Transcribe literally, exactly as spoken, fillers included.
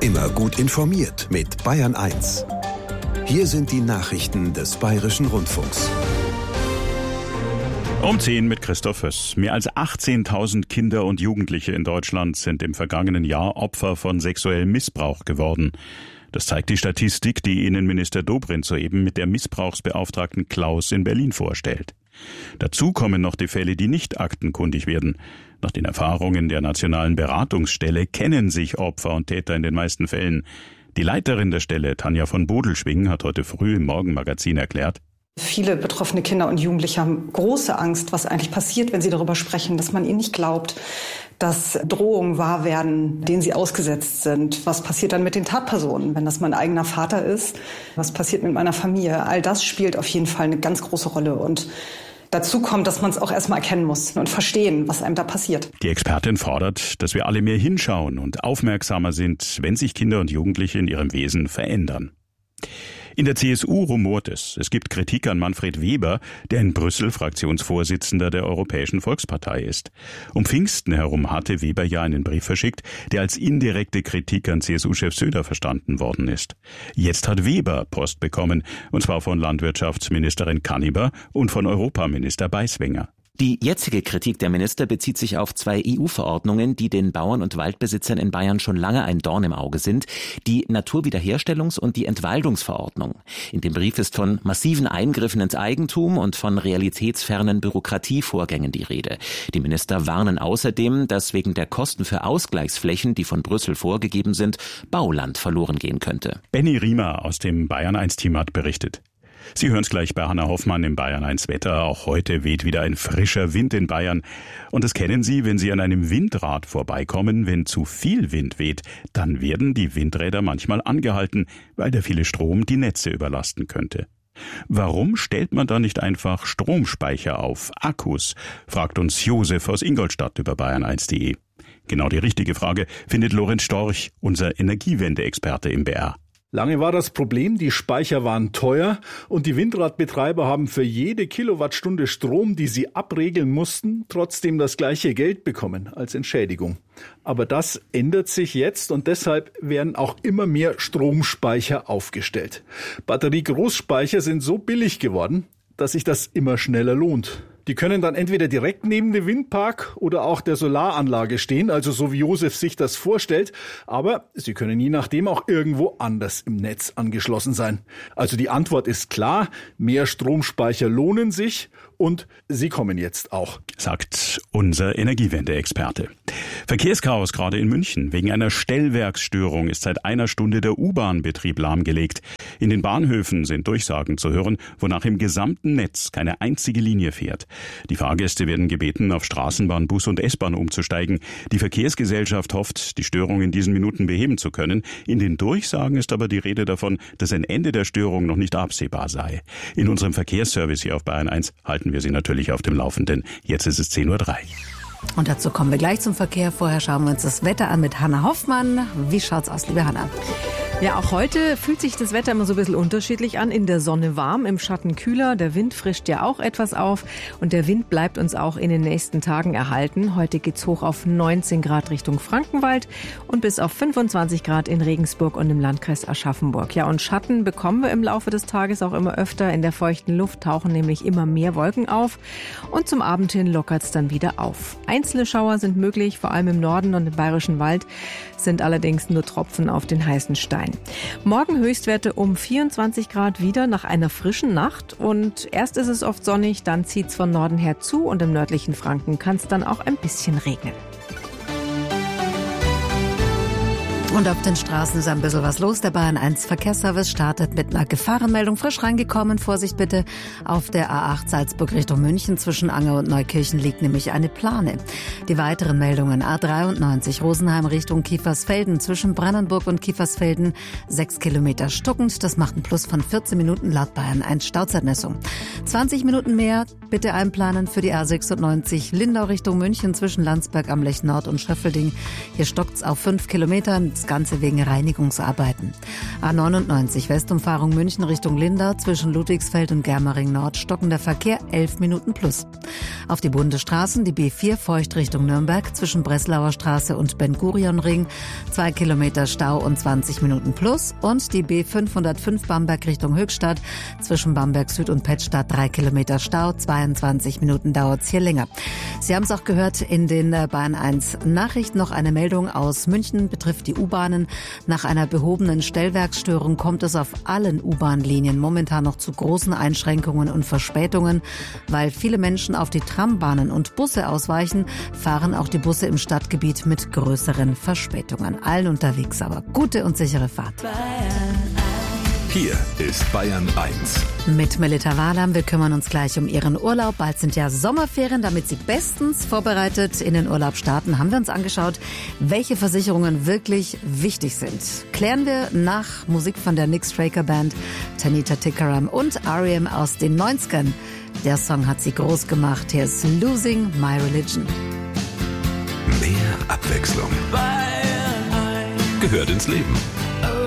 Immer gut informiert mit Bayern eins. Hier sind die Nachrichten des Bayerischen Rundfunks. Um zehn mit Christoph Höss. Mehr als achtzehntausend Kinder und Jugendliche in Deutschland sind im vergangenen Jahr Opfer von sexuellem Missbrauch geworden. Das zeigt die Statistik, die Innenminister Dobrindt soeben mit der Missbrauchsbeauftragten Klaus in Berlin vorstellt. Dazu kommen noch die Fälle, die nicht aktenkundig werden. Nach den Erfahrungen der Nationalen Beratungsstelle kennen sich Opfer und Täter in den meisten Fällen. Die Leiterin der Stelle, Tanja von Bodelschwing, hat heute früh im Morgenmagazin erklärt: Viele betroffene Kinder und Jugendliche haben große Angst, was eigentlich passiert, wenn sie darüber sprechen, dass man ihnen nicht glaubt, dass Drohungen wahr werden, denen sie ausgesetzt sind. Was passiert dann mit den Tatpersonen, wenn das mein eigener Vater ist? Was passiert mit meiner Familie? All das spielt auf jeden Fall eine ganz große Rolle. Und dazu kommt, dass man es auch erstmal erkennen muss und verstehen, was einem da passiert. Die Expertin fordert, dass wir alle mehr hinschauen und aufmerksamer sind, wenn sich Kinder und Jugendliche in ihrem Wesen verändern. In der C S U rumort es. Es gibt Kritik an Manfred Weber, der in Brüssel Fraktionsvorsitzender der Europäischen Volkspartei ist. Um Pfingsten herum hatte Weber ja einen Brief verschickt, der als indirekte Kritik an C S U-Chef Söder verstanden worden ist. Jetzt hat Weber Post bekommen, und zwar von Landwirtschaftsministerin Kanniber und von Europaminister Beiswenger. Die jetzige Kritik der Minister bezieht sich auf zwei E U-Verordnungen, die den Bauern und Waldbesitzern in Bayern schon lange ein Dorn im Auge sind, die Naturwiederherstellungs- und die Entwaldungsverordnung. In dem Brief ist von massiven Eingriffen ins Eigentum und von realitätsfernen Bürokratievorgängen die Rede. Die Minister warnen außerdem, dass wegen der Kosten für Ausgleichsflächen, die von Brüssel vorgegeben sind, Bauland verloren gehen könnte. Benny Riemer aus dem Bayern eins Team hat berichtet. Sie hören es gleich bei Hanna Hoffmann im Bayern eins Wetter. Auch heute weht wieder ein frischer Wind in Bayern. Und das kennen Sie, wenn Sie an einem Windrad vorbeikommen. Wenn zu viel Wind weht, dann werden die Windräder manchmal angehalten, weil der viele Strom die Netze überlasten könnte. Warum stellt man da nicht einfach Stromspeicher auf, Akkus? Fragt uns Josef aus Ingolstadt über bayern eins punkt de. Genau die richtige Frage findet Lorenz Storch, unser Energiewende-Experte im B R. Lange war das Problem, die Speicher waren teuer und die Windradbetreiber haben für jede Kilowattstunde Strom, die sie abregeln mussten, trotzdem das gleiche Geld bekommen als Entschädigung. Aber das ändert sich jetzt und deshalb werden auch immer mehr Stromspeicher aufgestellt. Batterie-Großspeicher sind so billig geworden, dass sich das immer schneller lohnt. Die können dann entweder direkt neben dem Windpark oder auch der Solaranlage stehen, also so wie Josef sich das vorstellt, aber sie können je nachdem auch irgendwo anders im Netz angeschlossen sein. Also die Antwort ist klar, mehr Stromspeicher lohnen sich und sie kommen jetzt auch, sagt unser Energiewende-Experte. Verkehrschaos gerade in München. Wegen einer Stellwerksstörung ist seit einer Stunde der U-Bahn-Betrieb lahmgelegt. In den Bahnhöfen sind Durchsagen zu hören, wonach im gesamten Netz keine einzige Linie fährt. Die Fahrgäste werden gebeten, auf Straßenbahn, Bus und S-Bahn umzusteigen. Die Verkehrsgesellschaft hofft, die Störung in diesen Minuten beheben zu können. In den Durchsagen ist aber die Rede davon, dass ein Ende der Störung noch nicht absehbar sei. In unserem Verkehrsservice hier auf Bayern eins halten wir Sie natürlich auf dem Laufenden. Jetzt ist es zehn Uhr drei. Und dazu kommen wir gleich zum Verkehr. Vorher schauen wir uns das Wetter an mit Hanna Hoffmann. Wie schaut's aus, liebe Hanna? Ja, auch heute fühlt sich das Wetter immer so ein bisschen unterschiedlich an. In der Sonne warm, im Schatten kühler. Der Wind frischt ja auch etwas auf. Und der Wind bleibt uns auch in den nächsten Tagen erhalten. Heute geht's hoch auf neunzehn Grad Richtung Frankenwald und bis auf fünfundzwanzig Grad in Regensburg und im Landkreis Aschaffenburg. Ja, und Schatten bekommen wir im Laufe des Tages auch immer öfter. In der feuchten Luft tauchen nämlich immer mehr Wolken auf. Und zum Abend hin lockert's dann wieder auf. Einzelne Schauer sind möglich, vor allem im Norden und im Bayerischen Wald, sind allerdings nur Tropfen auf den heißen Stein. Morgen Höchstwerte um vierundzwanzig Grad wieder nach einer frischen Nacht. Und erst ist es oft sonnig, dann zieht es von Norden her zu und im nördlichen Franken kann es dann auch ein bisschen regnen. Und auf den Straßen ist ein bisschen was los. Der Bayern eins Verkehrsservice startet mit einer Gefahrenmeldung. Frisch reingekommen, Vorsicht bitte. Auf der A acht Salzburg Richtung München zwischen Anger und Neukirchen liegt nämlich eine Plane. Die weiteren Meldungen: A dreiundneunzig Rosenheim Richtung Kiefersfelden zwischen Brannenburg und Kiefersfelden sechs Kilometer stockend. Das macht einen Plus von vierzehn Minuten laut Bayern eins Stauzeitmessung. zwanzig Minuten mehr bitte einplanen für die A sechsundneunzig Lindau Richtung München zwischen Landsberg am Lech Nord und Schöffelding. Hier stockt's auf fünf Kilometer. Ganze wegen Reinigungsarbeiten. A neunundneunzig Westumfahrung München Richtung Lindau zwischen Ludwigsfeld und Germering Nord stockender Verkehr elf Minuten plus. Auf die Bundesstraßen die B vier Feucht Richtung Nürnberg zwischen Breslauer Straße und Ben-Gurion-Ring zwei Kilometer Stau und zwanzig Minuten plus und die B fünfhundertfünf Bamberg Richtung Höchstadt zwischen Bamberg Süd und Pettstadt drei Kilometer Stau, zweiundzwanzig Minuten dauert's hier länger. Sie haben es auch gehört in den Bayern eins Nachrichten. Noch eine Meldung aus München betrifft die U-Bahnen. Nach einer behobenen Stellwerksstörung kommt es auf allen U-Bahn-Linien momentan noch zu großen Einschränkungen und Verspätungen. Weil viele Menschen auf die Trambahnen und Busse ausweichen, fahren auch die Busse im Stadtgebiet mit größeren Verspätungen. Allen unterwegs aber gute und sichere Fahrt. Hier ist Bayern eins. Mit Melita Wahlam. Wir kümmern uns gleich um Ihren Urlaub. Bald sind ja Sommerferien, damit Sie bestens vorbereitet in den Urlaub starten. Haben wir uns angeschaut, welche Versicherungen wirklich wichtig sind. Klären wir nach Musik von der Nick Straker Band, Tanita Tikaram und R E M aus den neunzigern. Der Song hat sie groß gemacht. Hier ist Losing My Religion. Mehr Abwechslung gehört ins Leben.